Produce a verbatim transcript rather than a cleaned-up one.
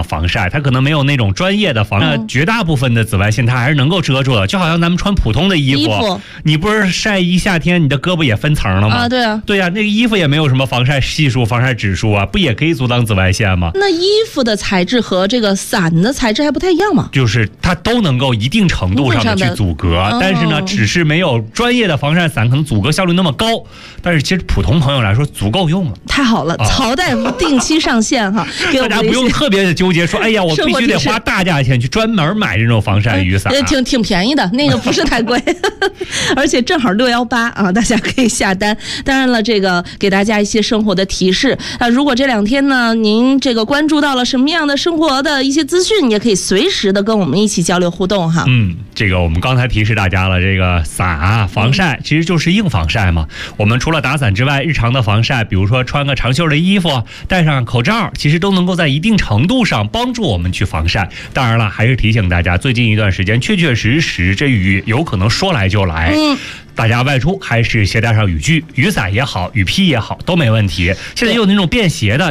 防晒，它可能没有那种专业的防晒， 嗯、 绝大部分的紫外线它还是能够遮住的。就好像咱们穿普通的衣服， 衣服你不是晒一夏天，你的胳膊也分层了吗？ 啊，对啊， 对呀、啊，那个衣服也没有什么防晒系数、防晒指数啊，不也可以阻挡紫外线吗？ 那衣服的材质和这个伞的材质还不太一样嘛？ 就是它都能够一定程度上的去阻隔， 哦、 但是呢，只是没有专业的防晒伞可能阻隔效率那么高。但是其实普通朋友来说足够用了。 太好了，曹大夫定期上线哈，给我大家不用特别的纠结说，哎呀，我必须得花大价钱去专门买这种防晒雨伞、啊， 挺挺便宜的，那个不是太贵，而且正好六幺八啊，大家可以下单。当然了，这个给大家一些生活的提示啊，如果这两天呢，您这个关注到了什么样的生活的一些资讯，也可以随时的跟我们一起交流互动哈。 嗯，这个我们刚才提示大家了，这个伞啊，防晒其实就是硬防晒嘛。我们除了打伞之外，日常的防晒，比如说穿个长袖的衣服，戴上口罩，其实都能够在一定程度上帮助我们去防晒。当然了，还是提醒大家，最近一段时间确确实实这雨有可能说来就来。嗯，大家外出还是携带上雨具、雨伞也好，雨披也好，都没问题。现在有那种便携的。